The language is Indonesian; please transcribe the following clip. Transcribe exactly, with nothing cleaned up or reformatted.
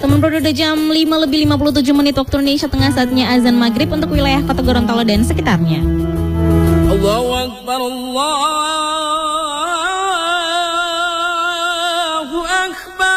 Teman Bro, udah jam lima lebih lima puluh tujuh menit waktu Indonesia Tengah, saatnya azan maghrib untuk wilayah Kota Gorontalo dan sekitarnya. Allahu Akbar, Allahu Akbar.